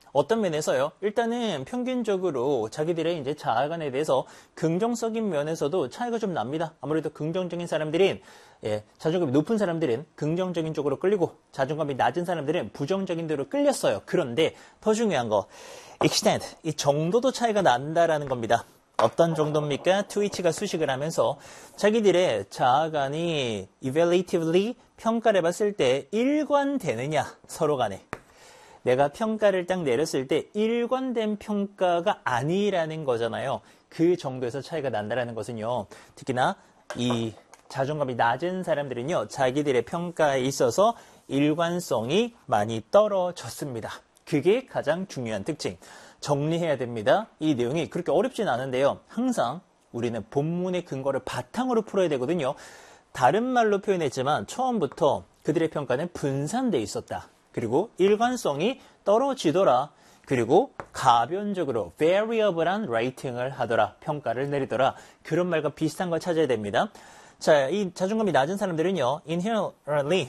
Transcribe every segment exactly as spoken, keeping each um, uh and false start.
어떤 면에서요? 일단은 평균적으로 자기들의 이제 자아관에 대해서 긍정적인 면에서도 차이가 좀 납니다. 아무래도 긍정적인 사람들인, 예, 자존감이 높은 사람들은 긍정적인 쪽으로 끌리고 자존감이 낮은 사람들은 부정적인 데로 끌렸어요. 그런데 더 중요한 거, extent, 이 정도도 차이가 난다라는 겁니다. 어떤 정도입니까? 트위치가 수식을 하면서 자기들의 자아관이 evaluatively 평가를 해봤을 때 일관되느냐, 서로 간에. 내가 평가를 딱 내렸을 때 일관된 평가가 아니라는 거잖아요. 그 정도에서 차이가 난다는 것은요. 특히나 이 자존감이 낮은 사람들은요. 자기들의 평가에 있어서 일관성이 많이 떨어졌습니다. 그게 가장 중요한 특징. 정리해야 됩니다. 이 내용이 그렇게 어렵진 않은데요. 항상 우리는 본문의 근거를 바탕으로 풀어야 되거든요. 다른 말로 표현했지만 처음부터 그들의 평가는 분산돼 있었다. 그리고 일관성이 떨어지더라. 그리고 가변적으로 variable한 레이팅을 하더라. 평가를 내리더라. 그런 말과 비슷한 걸 찾아야 됩니다. 자, 이 자존감이 낮은 사람들은요. inherently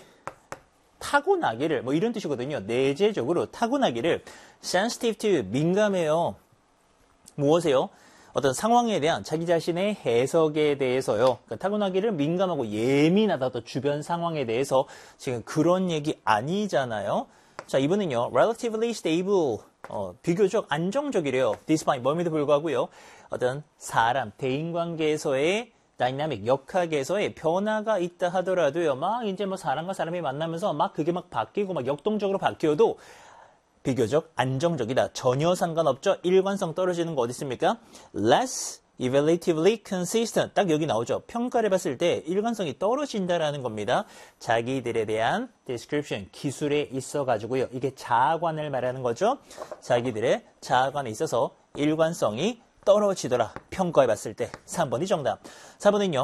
타고나기를, 뭐 이런 뜻이거든요. 내재적으로 타고나기를 sensitive to 민감해요. 무엇에요? 어떤 상황에 대한 자기 자신의 해석에 대해서요. 그러니까 타고나기를 민감하고 예민하다. 또 주변 상황에 대해서 지금 그런 얘기 아니잖아요. 자, 이번은요. relatively stable, 어, 비교적 안정적이래요. despite 뭐에도 불구하고요. 어떤 사람, 대인관계에서의 다이나믹, 역학에서의 변화가 있다 하더라도요. 막 이제 뭐 사람과 사람이 만나면서 막 그게 막 바뀌고 막 역동적으로 바뀌어도 비교적 안정적이다. 전혀 상관없죠. 일관성 떨어지는 거 어디 있습니까? less evaluatively consistent. 딱 여기 나오죠. 평가를 봤을 때 일관성이 떨어진다라는 겁니다. 자기들에 대한 description, 기술에 있어가지고요. 이게 자아관을 말하는 거죠. 자기들의 자아관에 있어서 일관성이 떨어지더라. 평가해 봤을 때. 삼 번이 정답. 사 번은요.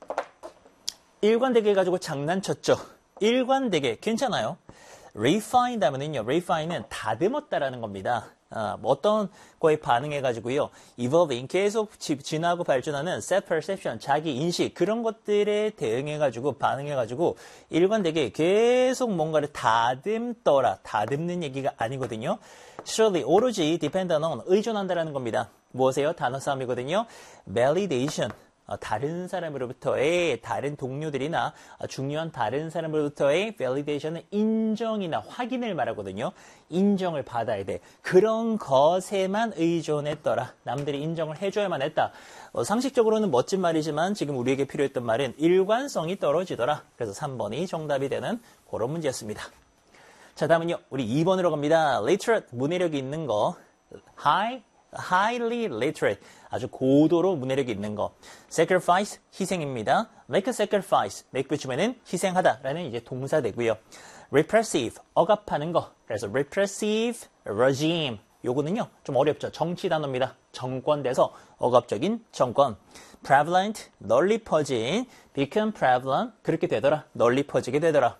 일관되게 가지고 장난쳤죠. 일관되게 괜찮아요. refine 하면은요. refine은 다듬었다라는 겁니다. 아, 뭐 어떤 거에 반응해가지고요. evolving, 계속 지, 진화하고 발전하는 self-perception, 자기 인식, 그런 것들에 대응해가지고, 반응해가지고, 일관되게 계속 뭔가를 다듬더라. 다듬는 얘기가 아니거든요. surely, 오로지 depend on, 의존한다라는 겁니다. 무엇이에요? 단어 싸움이거든요. validation. 다른 사람으로부터의, 다른 동료들이나 중요한 다른 사람으로부터의 validation은 인정이나 확인을 말하거든요. 인정을 받아야 돼. 그런 것에만 의존했더라. 남들이 인정을 해줘야만 했다. 어, 상식적으로는 멋진 말이지만 지금 우리에게 필요했던 말은 일관성이 떨어지더라. 그래서 삼 번이 정답이 되는 그런 문제였습니다. 자, 다음은요. 우리 이 번으로 갑니다. literate, 문해력이 있는 거. high, highly literate, 아주 고도로 문해력이 있는 거. sacrifice, 희생입니다. make a sacrifice, make 붙이면은 희생하다라는 이제 동사 되고요. repressive, 억압하는 거. 그래서 repressive regime, 요거는요 좀 어렵죠. 정치 단어입니다. 정권돼서 억압적인 정권. prevalent, 널리 퍼진, become prevalent, 그렇게 되더라. 널리 퍼지게 되더라.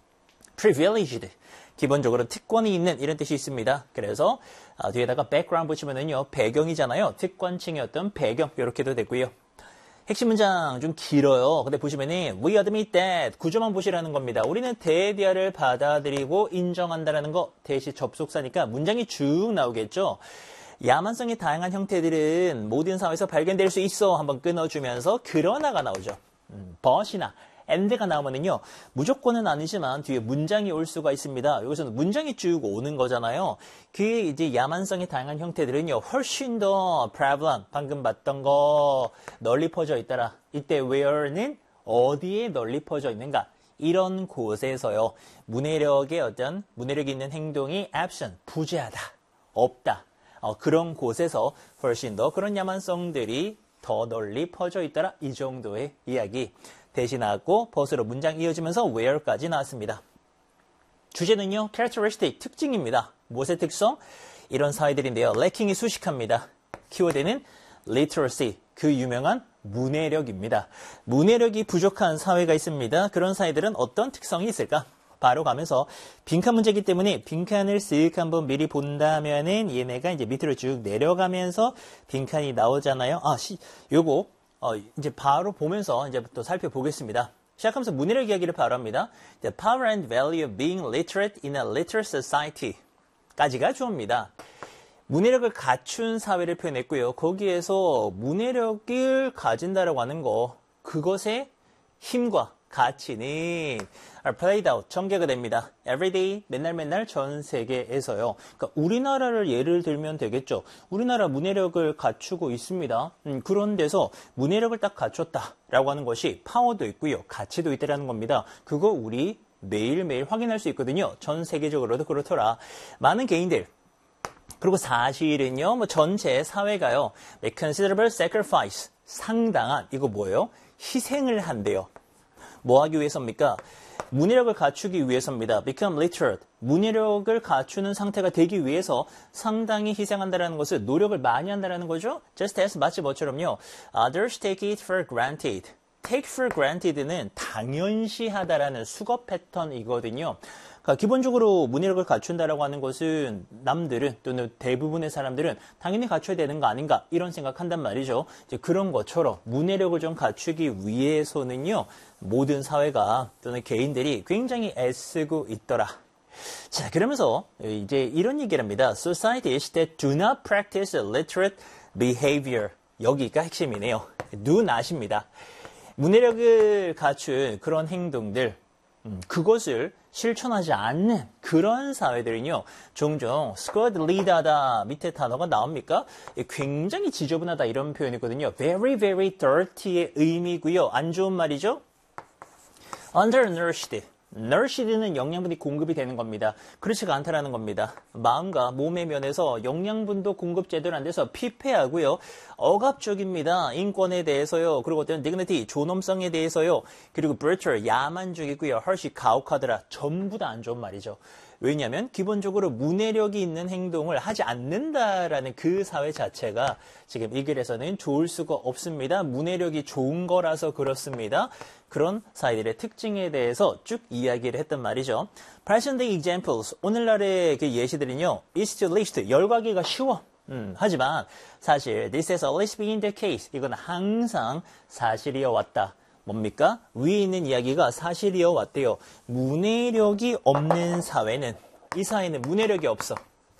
privileged, 기본적으로 특권이 있는 이런 뜻이 있습니다. 그래서 아, 뒤에다가 background 붙이면은요 배경이잖아요. 특권층의 어떤 배경 이렇게도 되고요. 핵심 문장 좀 길어요. 근데 보시면은 we admit that 구조만 보시라는 겁니다. 우리는 대디아를 받아들이고 인정한다라는 거 대시 접속사니까 문장이 쭉 나오겠죠. 야만성의 다양한 형태들은 모든 사회에서 발견될 수 있어 한번 끊어주면서 그러나가 나오죠. 음, but이나 and가 나오면은요, 무조건은 아니지만 뒤에 문장이 올 수가 있습니다. 여기서는 문장이 쭉 오는 거잖아요. 그게 이제 야만성의 다양한 형태들은요, 훨씬 더 prevalent, 방금 봤던 거 널리 퍼져 있더라. 이때 where는 어디에 널리 퍼져 있는가? 이런 곳에서요, 문해력의 어떤, 문해력이 있는 행동이 absent, 부재하다, 없다. 어, 그런 곳에서 훨씬 더 그런 야만성들이 더 널리 퍼져 있더라. 이 정도의 이야기. 대신 나왔고 버스로 문장 이어지면서 where까지 나왔습니다. 주제는요. characteristic, 특징입니다. 무엇의 특성? 이런 사회들인데요. lacking이 수식합니다. 키워드는 literacy, 그 유명한 문해력입니다. 문해력이 부족한 사회가 있습니다. 그런 사회들은 어떤 특성이 있을까? 바로 가면서 빈칸 문제이기 때문에 빈칸을 쓱 한번 미리 본다면은 얘네가 이제 밑으로 쭉 내려가면서 빈칸이 나오잖아요. 아, 시, 요거 어, 이제 바로 보면서 이제 또 살펴보겠습니다. 시작하면서 문해력 이야기를 바로 합니다. The power and value of being literate in a literate society. 까지가 주어입니다. 문해력을 갖춘 사회를 표현했고요. 거기에서 문해력을 가진다라고 하는 거, 그것의 힘과 가치는 are played out, 전개가 됩니다. everyday, 맨날 맨날 전 세계에서요. 그러니까 우리나라를 예를 들면 되겠죠. 우리나라 문해력을 갖추고 있습니다. 음, 그런 데서 문해력을 딱 갖췄다라고 하는 것이 파워도 있고요. 가치도 있다라는 겁니다. 그거 우리 매일매일 확인할 수 있거든요. 전 세계적으로도 그렇더라. 많은 개인들, 그리고 사실은요, 뭐 전체 사회가요, make considerable sacrifice, 상당한, 이거 뭐예요? 희생을 한대요. 뭐 하기 위해서입니까? 문해력을 갖추기 위해서입니다. become literate, 문해력을 갖추는 상태가 되기 위해서 상당히 희생한다는 것은 노력을 많이 한다는 거죠. just as, 마치 뭐처럼요. others take it for granted. take for granted는 당연시하다라는 수거 패턴이거든요. 그러니까 기본적으로 문해력을 갖춘다라고 하는 것은 남들은 또는 대부분의 사람들은 당연히 갖춰야 되는 거 아닌가 이런 생각한단 말이죠. 이제 그런 것처럼 문해력을 좀 갖추기 위해서는요. 모든 사회가 또는 개인들이 굉장히 애쓰고 있더라. 자, 그러면서 이제 이런 얘기를 합니다. Societies that do not practice literate behavior. 여기가 핵심이네요. do not입니다. 문해력을 갖춘 그런 행동들, 음, 그것을 실천하지 않는 그런 사회들은요, 종종 squad leader하다 밑에 단어가 나옵니까? 굉장히 지저분하다 이런 표현이거든요. very, very dirty의 의미고요. 안 좋은 말이죠? undernourished. nourished는 영양분이 공급이 되는 겁니다. 그렇지가 않다라는 겁니다. 마음과 몸의 면에서 영양분도 공급 제대로 안 돼서 피폐하고요. 억압적입니다. 인권에 대해서요. 그리고 어떤 dignity, 존엄성에 대해서요. 그리고 brutal, 야만적이고요. harsh, 가혹하더라. 전부 다 안 좋은 말이죠. 왜냐하면 기본적으로 문해력이 있는 행동을 하지 않는다라는 그 사회 자체가 지금 이 글에서는 좋을 수가 없습니다. 문해력이 좋은 거라서 그렇습니다. 그런 사회들의 특징에 대해서 쭉 이야기를 했단 말이죠. Present day examples, 오늘날의 그 예시들은요. is to list, 열과기가 쉬워. 음, 하지만 사실 this has always been the case. 이건 항상 사실이어 왔다. 뭡니까? 위에 있는 이야기가 사실이어 왔대요. 문해력이 없는 사회는, 이 사회는 문해력이 없어.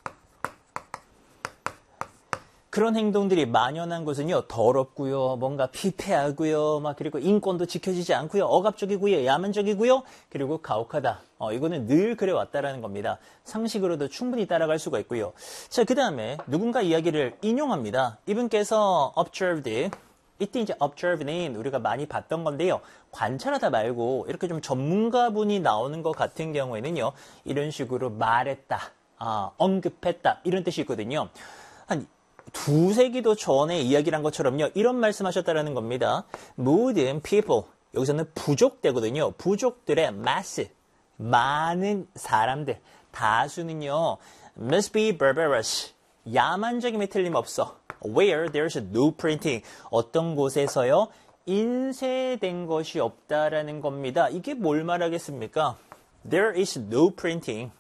그런 행동들이 만연한 곳은요, 더럽고요, 뭔가 피폐하고요, 막 그리고 인권도 지켜지지 않고요, 억압적이고요, 야만적이고요, 그리고 가혹하다. 어, 이거는 늘 그래 왔다라는 겁니다. 상식으로도 충분히 따라갈 수가 있고요. 자, 그 다음에 누군가 이야기를 인용합니다. 이분께서 observed, 이때 이제 observe는 우리가 많이 봤던 건데요. 관찰하다 말고 이렇게 좀 전문가분이 나오는 것 같은 경우에는요. 이런 식으로 말했다, 아, 언급했다 이런 뜻이 있거든요. 한 두세 기도 전에 이야기를 한 것처럼요. 이런 말씀하셨다라는 겁니다. 모든 people, 여기서는 부족되거든요. 부족들의 mass, 많은 사람들, 다수는요. must be barbarous, 야만적임에 틀림없어. Where there's no printing, 어떤 곳에서요 인쇄된 것이 없다라는 겁니다. 이게 뭘 말하겠습니까? There is no printing.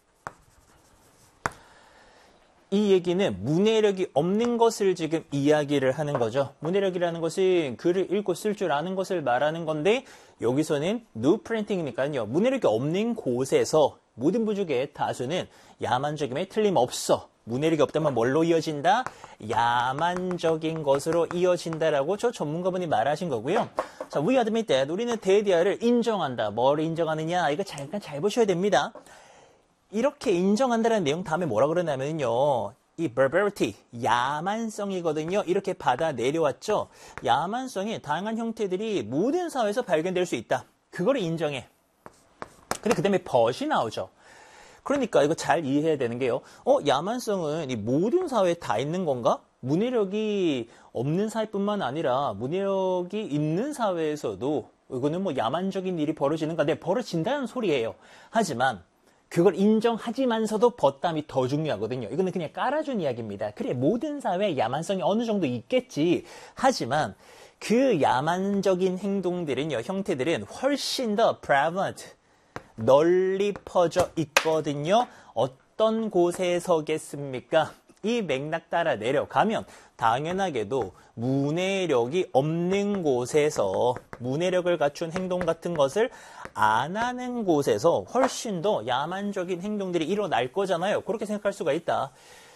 이 얘기는 문해력이 없는 것을 지금 이야기를 하는 거죠. 문해력이라는 것은 글을 읽고 쓸 줄 아는 것을 말하는 건데 여기서는 no printing이니까요. 문해력이 없는 곳에서 모든 부족의 다수는 야만적임에 틀림없어. 문해력이 없다면 뭘로 이어진다? 야만적인 것으로 이어진다라고 저 전문가분이 말하신 거고요. 자, we admit that, 우리는 데디아를 인정한다. 뭘 인정하느냐? 이거 잠깐 잘 보셔야 됩니다. 이렇게 인정한다는 내용 다음에 뭐라 그러냐면요. 이 barbarity, 야만성이거든요. 이렇게 받아 내려왔죠. 야만성의 다양한 형태들이 모든 사회에서 발견될 수 있다. 그거를 인정해. 근데 그 다음에 but이 나오죠. 그러니까 이거 잘 이해해야 되는 게요. 어, 야만성은 이 모든 사회에 다 있는 건가? 문해력이 없는 사회뿐만 아니라 문해력이 있는 사회에서도 이거는 뭐 야만적인 일이 벌어지는가? 네, 벌어진다는 소리예요. 하지만 그걸 인정하지만서도 벗담이 더 중요하거든요. 이거는 그냥 깔아준 이야기입니다. 그래, 모든 사회에 야만성이 어느 정도 있겠지. 하지만 그 야만적인 행동들은요, 형태들은 훨씬 더 prevalent, 널리 퍼져 있거든요. 어떤 곳에서겠습니까? 이 맥락 따라 내려가면 당연하게도 문해력이 없는 곳에서 문해력을 갖춘 행동 같은 것을 안 하는 곳에서 훨씬 더 야만적인 행동들이 일어날 거잖아요. 그렇게 생각할 수가 있다.